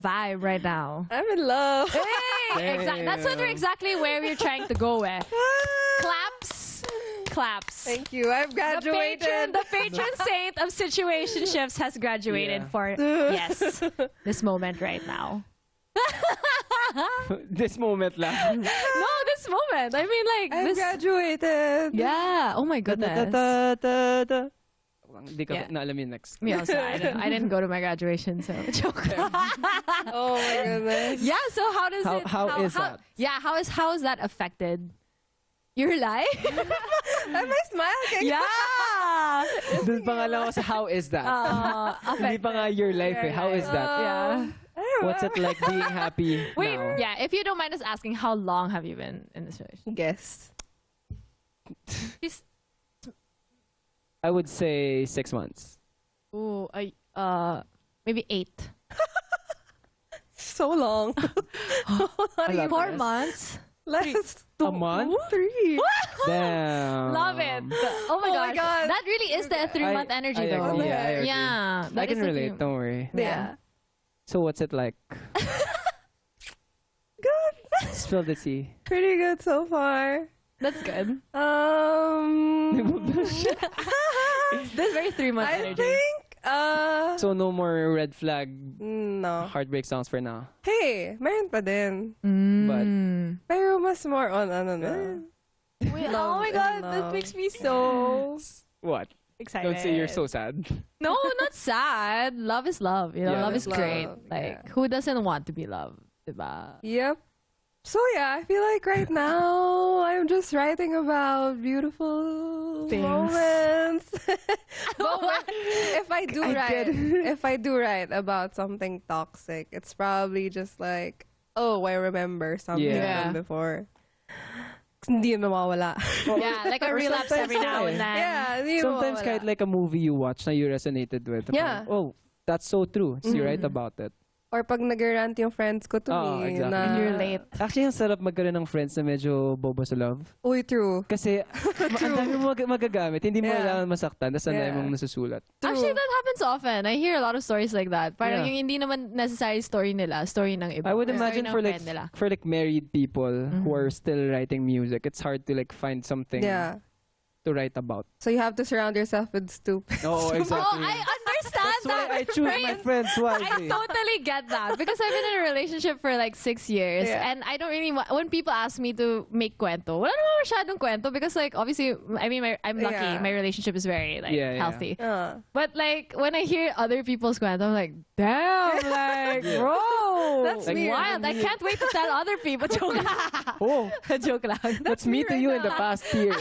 vibe right now? I'm in love. Hey, that's exactly where we're trying to go with. Claps. Thank you. I've graduated. The patron saint of situationships has graduated for this moment right now. This moment lang. No, this moment. I mean, like I've this. graduated. Yeah. Oh my goodness. Hindi ka na alam yung next. Me also. I didn't go to my graduation, so joke. Oh my goodness. Yeah. So how does it? How is that? Yeah. How is that affected your life? And my smile. Yeah. Doon pa nga lang ako sa how is that? Hindi pa nga your life eh. How is that? Yeah. What's it like being happy Wait, now? yeah, if you don't mind us asking, how long have you been in this relationship? Guess. I would say 6 months. Ooh, maybe 8. So long. A lot 4 less. months? Less. A month? 3. Damn. Love it. Oh my my gosh. God. That really is the 3-month energy I though. agree. Yeah, I agree. Yeah, I that can is the relate. 3 Don't worry. Yeah. So what's it like? Good. Spill the tea. Pretty good so far. That's good. This is very 3-month I energy. think, So no more red flag no. heartbreak songs for now. Hey, meron pa din. But Pero mas more on ano na. Wait, oh my god, that love. makes me so what? excited. Don't say you're so sad. No, not sad. Love is love. You know, Yeah, love is love, great. yeah. Like, who doesn't want to be loved? Diba? Yep. So yeah, I feel like right now I'm just writing about beautiful Things. moments. But if I do I write, get it. if I do write about something toxic, it's probably just like, oh, I remember something Yeah. from before. Hindi yun mawawala. Yeah, like a Or relapse every sometimes, now and then. Yeah, hindi yun Sometimes mawawala. kahit like a movie you watch na you resonated with. Yeah. Oh, that's so true. So you write about it. Or pag nag-rant yung friends ko to Oh, me exactly. na... And you're late. Actually, ang sarap magkaroon ng friends na medyo bobo sa love. Uy, true. Kasi ang dami mo magagamit. Hindi mo Yeah. kailangan masaktan. Tapos ang dami Yeah. mong nasusulat. Actually, that happens often. I hear a lot of stories like that. Parang Yeah. yung hindi naman necessary story nila, story ng iba. I would Story imagine ng for like friend nila. for like married people who are still writing music, it's hard to like find something Yeah. to write about. So you have to surround yourself with stupid. Oo, exactly. Oh, I understand That's why that. I choose my friends I wisely. totally get that because I've been in a relationship for like 6 years Yeah. and I don't really when people ask me to make kwento, wala naman masyadong kwento because like obviously I mean I'm lucky, Yeah. my relationship is very like Yeah, yeah. healthy. But But like when I hear other people's kwento, I'm like, damn, like bro, That's weird. wild. I can't wait to tell other people. Joke lang. Oh, Joke lang. that's me to right you in the now. past years.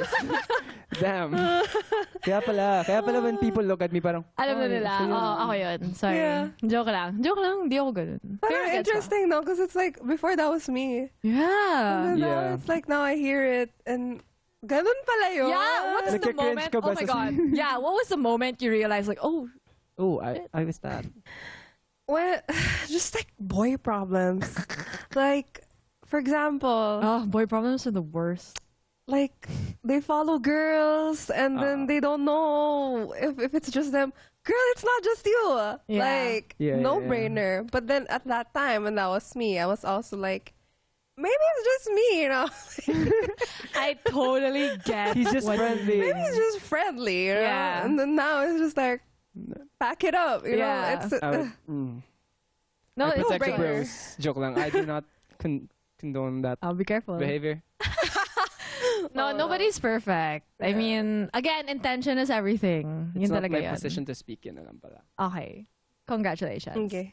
Damn. Kaya pala when people look at me parang, Alam na "Ay, nila. so yun." Oo, ako yun. Sorry. Yeah. Joke lang. Joke lang. Hindi ako ganun. Pero parang gets ko. interesting though, because it's like before that was me. Yeah. And now Yeah. it's like now I hear it and ganun pala yun. Yeah, what's the Nagka-cringe moment? ka ba Oh my sa- god. Yeah, what was the moment you realized like, oh, Oh, I was that. Well, just like boy problems. Like, for example, boy problems are the worst. like they follow girls and then they don't know if it's just them. Girl, it's not just you. Yeah. Like, Yeah, no yeah, yeah. brainer. But then at that time, when that was me, I was also like, maybe it's just me, you know? I totally get He's just friendly. Maybe it's just friendly, you know? Yeah. And then now it's just like, back it up, you know? Yeah. It's No, I it's protect the brainer. bros. Joke lang. I do not condone that Be careful. behavior. No, nobody's perfect. I mean, again, intention is everything. It's Yun not talaga my yun. position to speak in na lang pala. Okay. Congratulations. okay.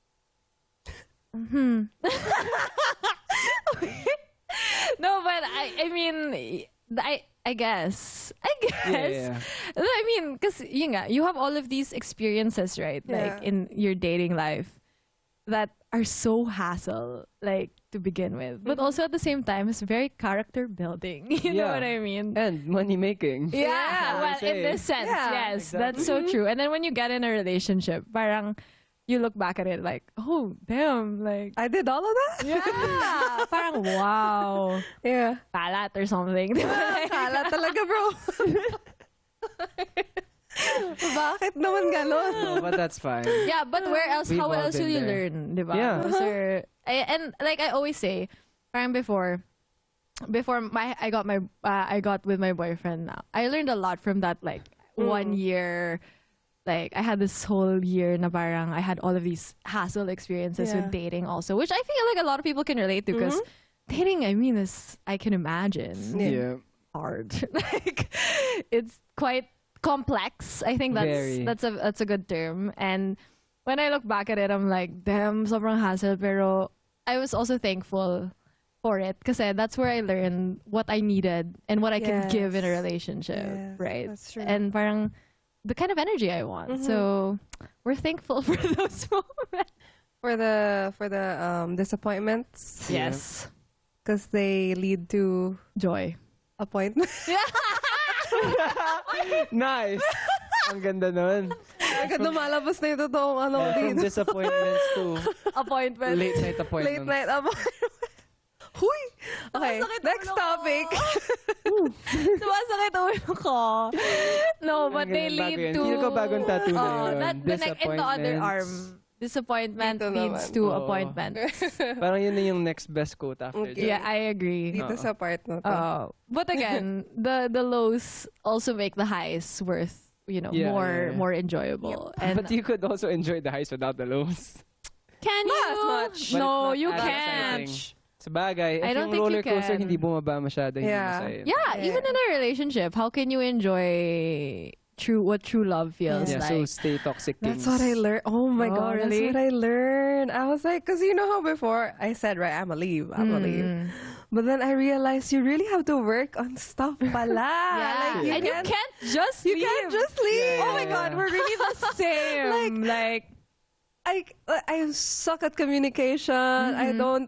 No, but I mean, I guess. Yeah. I mean, because you have all of these experiences, right? Yeah. Like in your dating life that are so hassle, like to begin with, but also at the same time, it's very character building. You know Yeah. what I mean? And money making. Yeah, well, say. in this sense, Yeah, yes, exactly. that's so true. And then when you get in a relationship, parang you look back at it like, oh, damn, like, I did all of that? yeah, parang wow, Yeah. kalat or something. Kala talaga, bro. Bakit naman ganon? No, but that's fine. Yeah, but where else? We've How all else will been you there. learn, diba? Yeah. And like I always say, parang before I got with my boyfriend now, I learned a lot from that. Like 1 year, like I had this whole year na parang I had all of these hassle experiences Yeah. with dating also, which I feel like a lot of people can relate to because dating, I mean, is I can imagine Yeah. hard. Like it's quite complex. I think Very. that's a good term. And when I look back at it, I'm like, damn, sobrang hassle. Pero I was also thankful for it because that's where I learned what I needed and what I could give in a Yes. relationship, Yes, right? that's true. And parang the kind of energy I want. So we're thankful for those moments. For the disappointments, Yes, because they lead to joy. appointments. Nice! Ang ganda nun. Agad lumalabas na yung totoong ano From dito. disappointments to Appointment. late night Late appointments. night appointment. Huy! Okay, Nakasakit next ulo ko. topic. Sumasakit ulo ko. No, but they Ang bago lead yun. to... Feel ko bagong tattoo na Oh, yun. that the neck and the other arm. Disappointment Dito leads naman. to Oo. appointment. Parang yun na yung next best quote after Okay. Yeah, I agree. Dito sa part na to. But again, the lows also make the highs worth, Yeah, more enjoyable. And But you could also enjoy the highs without the lows. can Not you? as much. But No, it's you not as can't. exciting. Sabagay, if I don't yung think you roller coaster can. hindi bumaba masyado, hindi Yeah. masaya. Yeah, even in a relationship, how can you enjoy what true love feels Yeah, like? so stay toxic That's kings. what I learned. Oh my Oh, god, really? that's what I learned. I was like, because you know how before I said, right, I'm a leave. But then I realized you really have to work on stuff pala. Yeah, Like, and you can't just you leave. can't just leave. Yeah, Oh my god, we're really the same. like I suck at communication. I don't,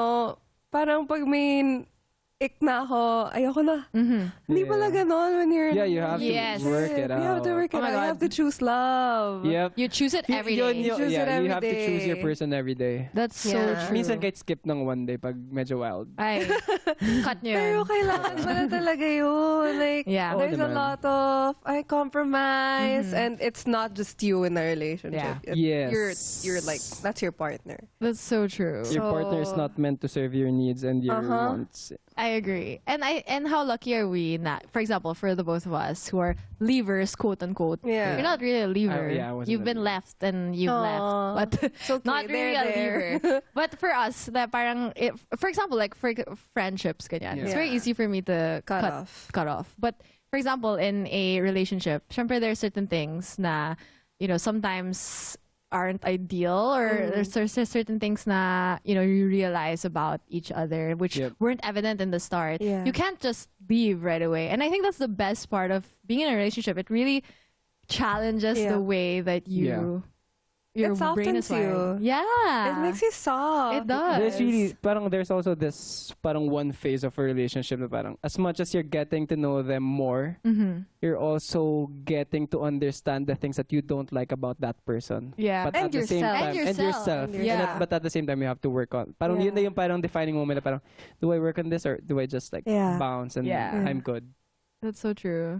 parang pag may ik na ako, ayoko na. Hindi pala ganon when you're Yeah, you have to Yes. work it out. You have to work Oh it my out. You God. have to choose love. Yep. you choose it every Yun, day. yun, Choose it yeah, every you have to choose your day. person every day. That's so Yeah. true. Minsan kahit skip ng one day pag medyo wild. Ay, cut nyo yun. Pero kailangan pala talaga yun. Like, Yeah. there's Oo a naman. lot of compromise, and it's not just you in a relationship. Yes. You're like, that's your partner. That's so true. Your partner is not meant to serve your needs and your wants. I agree. And how lucky are we that, for example, for the both of us who are leavers, quote unquote. Yeah. You're not really a leaver. I wasn't You've a been leaver. left and you've Aw. left. But It's okay, not really a they're leaver. But for us, that parang, for example, like for friendships, ganyan, it's Yeah. very easy for me to Cut cut off. But for example, in a relationship, syempre there are certain things na, sometimes aren't ideal, or there's certain things na, you realize about each other which Yep. weren't evident in the start. Yeah. You can't just leave right away. And I think that's the best part of being in a relationship. It really challenges Yeah. the way that your It brain is softens you. wired. Yeah. It makes you soft. It does. There's also this parang one phase of a relationship na parang as much as you're getting to know them more, you're also getting to understand the things that you don't like about that person. Yeah. But And at the same yourself. time, And yourself. Yeah. But at the same time, you have to work on. Parang Yeah. yun na yung parang defining moment na parang, do I work on this or do I just like Yeah. bounce and Yeah. I'm good? That's so true.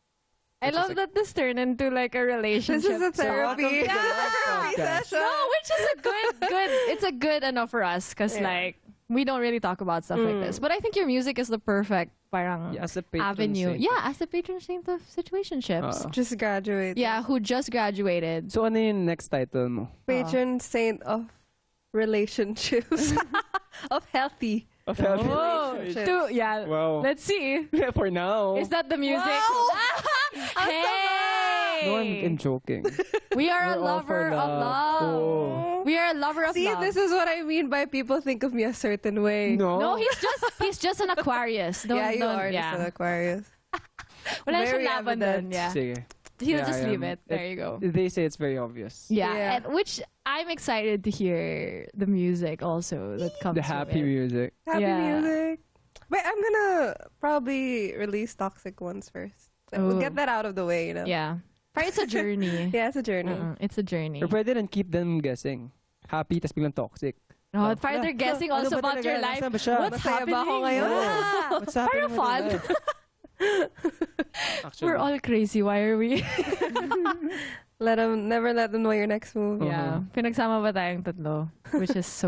I Which is love like- that this turned into like a relationship. This is a therapy. welcome to the Therapy podcast. session. No, which is a good. It's a good enough for us because like we don't really talk about stuff like this. But I think your music is the perfect parang Yeah, as a patron avenue. saint. Yeah, as a patron saint of situationships. Just graduate. Yeah, who just graduated. So ano yung next title mo? Patron saint of relationships. Of healthy. Of healthy Oh, relationships. yeah. Wow. Let's see. For now. Is that the music? Hey! No, I'm joking. We are a We're all for lover of love. Oh. We are a lover of See, love. this is what I mean by people think of me a certain way. No, he's just an Aquarius. Don't, Yeah, you don't, are just an Aquarius. Wala Very siyang laban evident. dun, yeah. Sige. He'll Yeah, just I leave am. it. There you go. They say it's very obvious. Yeah, Yeah. And which I'm excited to hear the music also that comes The with happy it. music. Happy Yeah. music. But I'm gonna probably release toxic ones first. We'll Ooh. get that out of the way, Yeah. But it's a journey. Yeah, it's a journey. It's a journey. Or pwede rin keep them guessing. Happy, tas biglang toxic. Oh, further guessing Ano also ba about talaga? your life. Nasaan ba siya? What's Masaya happening? ba ako ngayon? Yeah. What's happening Parang with your fun. life? Actually. We're all crazy. Why are we? Never let them know your next move. Yeah. Pinagsama ba tayong tatlo? Which is so